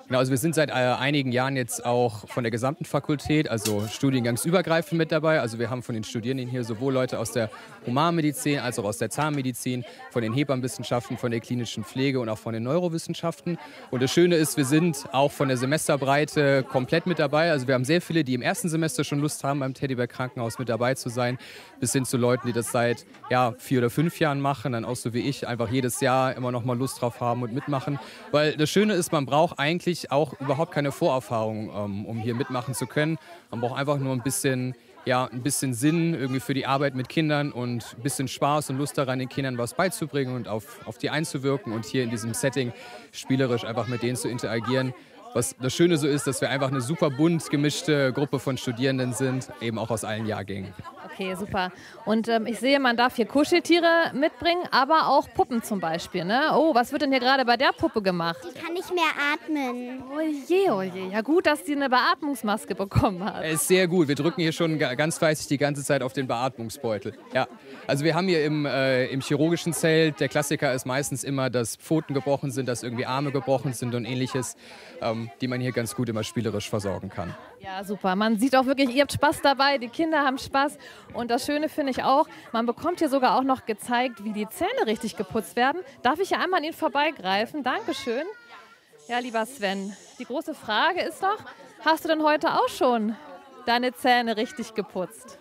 Genau, also wir sind seit einigen Jahren jetzt auch von der gesamten Fakultät, also studiengangsübergreifend mit dabei. Also wir haben von den Studierenden hier sowohl Leute aus der Humanmedizin als auch aus der Zahnmedizin, von den Hebammenwissenschaften, von der klinischen Pflege und auch von den Neurowissenschaften. Und das Schöne ist, wir sind auch von der Semesterbreite komplett mit dabei. Also wir haben sehr viele, die im ersten Semester schon Lust haben, beim Teddybär Krankenhaus mit dabei zu sein, bis hin zu Leuten, die das seit 4 oder 5 Jahren machen, dann auch so wie ich, einfach jedes Jahr immer noch mal Lust drauf haben und mitmachen. Weil das Schöne ist, man braucht eigentlich auch überhaupt keine Vorerfahrung, um hier mitmachen zu können. Man braucht einfach nur ein bisschen Sinn irgendwie für die Arbeit mit Kindern und ein bisschen Spaß und Lust daran, den Kindern was beizubringen und auf die einzuwirken und hier in diesem Setting spielerisch einfach mit denen zu interagieren. Was das Schöne so ist, dass wir einfach eine super bunt gemischte Gruppe von Studierenden sind, eben auch aus allen Jahrgängen. Okay, super. Und ich sehe, man darf hier Kuscheltiere mitbringen, aber auch Puppen zum Beispiel. Ne? Oh, was wird denn hier gerade bei der Puppe gemacht? Die kann nicht mehr atmen. Oh je, oh je. Ja gut, dass sie eine Beatmungsmaske bekommen hat. Ist sehr gut. Wir drücken hier schon ganz fleißig die ganze Zeit auf den Beatmungsbeutel. Ja. Also wir haben hier im chirurgischen Zelt, der Klassiker ist meistens immer, dass Pfoten gebrochen sind, dass irgendwie Arme gebrochen sind und ähnliches, die man hier ganz gut immer spielerisch versorgen kann. Ja, super. Man sieht auch wirklich, ihr habt Spaß dabei, die Kinder haben Spaß. Und das Schöne finde ich auch, man bekommt hier sogar auch noch gezeigt, wie die Zähne richtig geputzt werden. Darf ich hier einmal an Ihnen vorbeigreifen? Dankeschön. Ja, lieber Sven, die große Frage ist doch, hast du denn heute auch schon deine Zähne richtig geputzt?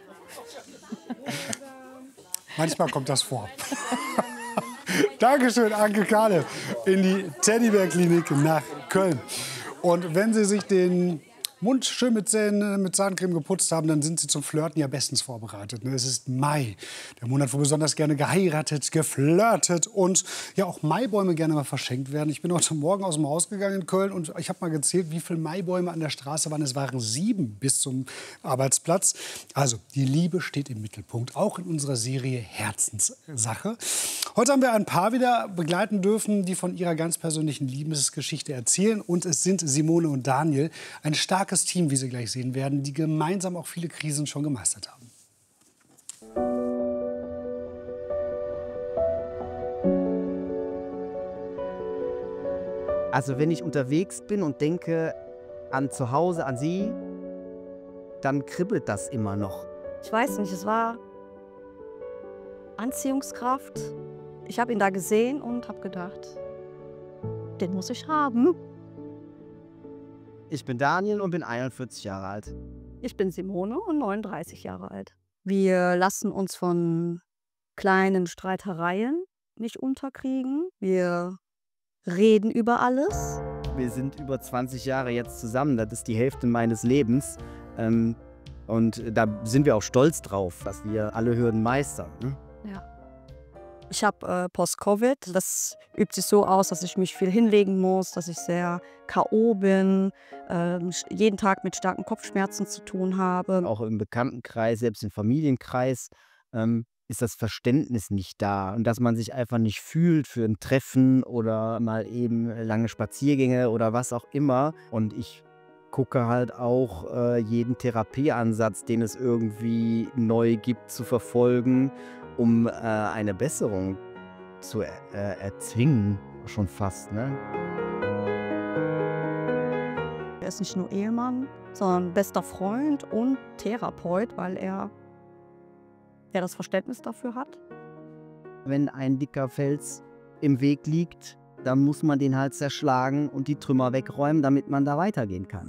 Manchmal kommt das vor. Dankeschön, Anke Kahle, in die Teddybär-Klinik nach Köln. Und wenn Sie sich den Mund schön mit Zahncreme geputzt haben, dann sind Sie zum Flirten ja bestens vorbereitet. Es ist Mai, der Monat, wo besonders gerne geheiratet, geflirtet und ja auch Maibäume gerne mal verschenkt werden. Ich bin heute Morgen aus dem Haus gegangen in Köln und ich habe mal gezählt, wie viele Maibäume an der Straße waren. Es waren 7 bis zum Arbeitsplatz. Also die Liebe steht im Mittelpunkt, auch in unserer Serie Herzenssache. Heute haben wir ein Paar wieder begleiten dürfen, die von ihrer ganz persönlichen Liebesgeschichte erzählen. Und es sind Simone und Daniel, ein starkes Team, wie Sie gleich sehen werden, die gemeinsam auch viele Krisen schon gemeistert haben. Also wenn ich unterwegs bin und denke an zu Hause, an sie, dann kribbelt das immer noch. Ich weiß nicht, es war Anziehungskraft. Ich habe ihn da gesehen und habe gedacht, den muss ich haben. Ich bin Daniel und bin 41 Jahre alt. Ich bin Simone und 39 Jahre alt. Wir lassen uns von kleinen Streitereien nicht unterkriegen. Wir reden über alles. Wir sind über 20 Jahre jetzt zusammen, das ist die Hälfte meines Lebens. Und da sind wir auch stolz drauf, dass wir alle Hürden meistern. Ne? Ja. Ich habe Post-Covid. Das übt sich so aus, dass ich mich viel hinlegen muss, dass ich sehr K.O. bin, jeden Tag mit starken Kopfschmerzen zu tun habe. Auch im Bekanntenkreis, selbst im Familienkreis ist das Verständnis nicht da. Und dass man sich einfach nicht fühlt für ein Treffen oder mal eben lange Spaziergänge oder was auch immer. Und ich gucke halt auch jeden Therapieansatz, den es irgendwie neu gibt, zu verfolgen, um eine Besserung zu erzwingen, schon fast. Ne? Er ist nicht nur Ehemann, sondern bester Freund und Therapeut, weil er das Verständnis dafür hat. Wenn ein dicker Fels im Weg liegt, dann muss man den halt zerschlagen und die Trümmer wegräumen, damit man da weitergehen kann.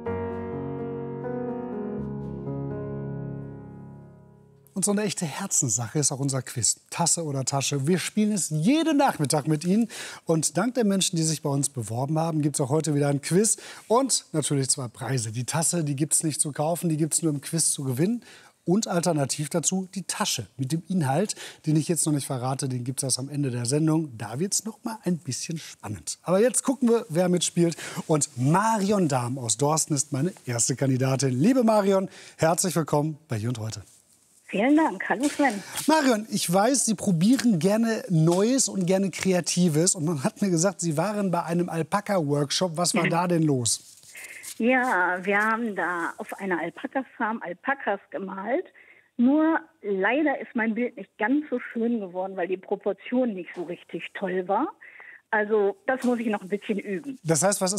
Und so eine echte Herzenssache ist auch unser Quiz. Tasse oder Tasche. Wir spielen es jeden Nachmittag mit Ihnen. Und dank der Menschen, die sich bei uns beworben haben, gibt es auch heute wieder ein Quiz. Und natürlich 2 Preise. Die Tasse, die gibt es nicht zu kaufen, die gibt es nur im Quiz zu gewinnen. Und alternativ dazu die Tasche mit dem Inhalt, den ich jetzt noch nicht verrate, den gibt es erst am Ende der Sendung. Da wird es noch mal ein bisschen spannend. Aber jetzt gucken wir, wer mitspielt. Und Marion Dahm aus Dorsten ist meine erste Kandidatin. Liebe Marion, herzlich willkommen bei Hier und Heute. Vielen Dank. Hallo Sven. Marion, ich weiß, Sie probieren gerne Neues und gerne Kreatives. Und man hat mir gesagt, Sie waren bei einem Alpaka-Workshop. Was war da denn los? Ja, wir haben da auf einer Alpaka-Farm Alpakas gemalt. Nur leider ist mein Bild nicht ganz so schön geworden, weil die Proportion nicht so richtig toll war. Also das muss ich noch ein bisschen üben. Das heißt, was